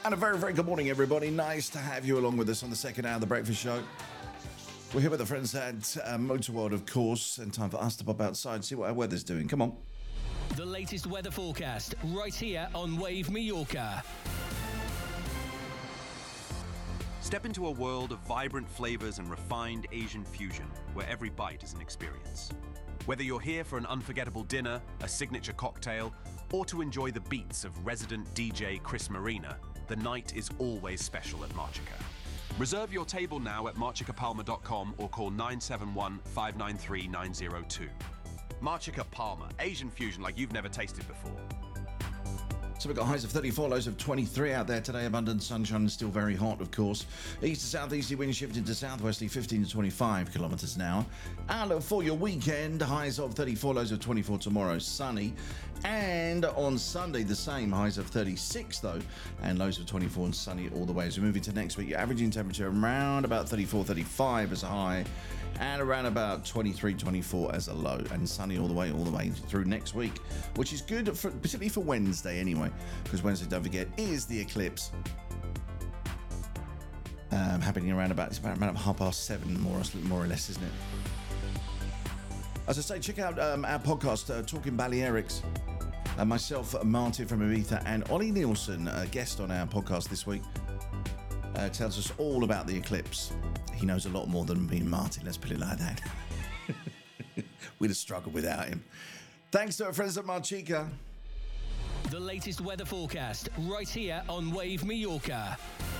And a very, very good morning, everybody. Nice to have you along with us on the second hour of the Breakfast Show. We're here with the friends at Motorworld, of course, and time for us to pop outside and see what our weather's doing. Come on. The latest weather forecast right here on Wave Mallorca. Step into a world of vibrant flavors and refined Asian fusion, where every bite is an experience. Whether you're here for an unforgettable dinner, a signature cocktail, or to enjoy the beats of resident DJ Chris Marina, the night is always special at Marchica. Reserve your table now at marchicapalma.com or call 971 593 902. Marchica Palma, Asian fusion like you've never tasted before. So we've got highs of 34, lows of 23 out there today. Abundant sunshine and still very hot, of course. East to southeasterly wind shifting to southwesterly 15 to 25 kilometres an hour. Outlook for your weekend, highs of 34, lows of 24 tomorrow, sunny. And on Sunday, the same, highs of 36 though, and lows of 24 and sunny all the way. As we move into next week, your averaging temperature around about 34, 35 as a high, and around about 23, 24 as a low, and sunny all the way through next week, which is good, particularly for Wednesday anyway, because Wednesday, don't forget, is the eclipse. Happening around about 7:30, more or less, isn't it? As I say, check out our podcast, Talking Balearics. Myself, Martin from Ibiza, and Ollie Nielsen, a guest on our podcast this week, tells us all about the eclipse. He knows a lot more than me and Martin, let's put it like that. We'd have struggled without him. Thanks to our friends at Marchica. The latest weather forecast right here on Wave Mallorca.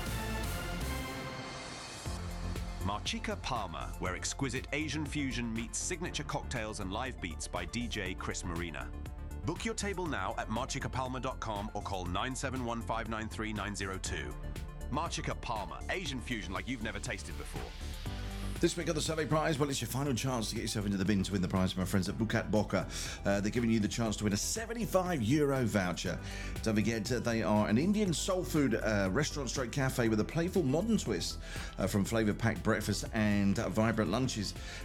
Marchica Palma, where exquisite Asian fusion meets signature cocktails and live beats by DJ Chris Marina. Book your table now at marchicapalma.com or call 971 593 902. Marchica Palma, Asian fusion like you've never tasted before. This week on the Survey Prize, well, it's your final chance to get yourself into the bin to win the prize from our friends at Bucat Boca. They're giving you the chance to win a €75 voucher. Don't forget, they are an Indian soul food restaurant stroke cafe with a playful modern twist from flavour-packed breakfast and vibrant lunches.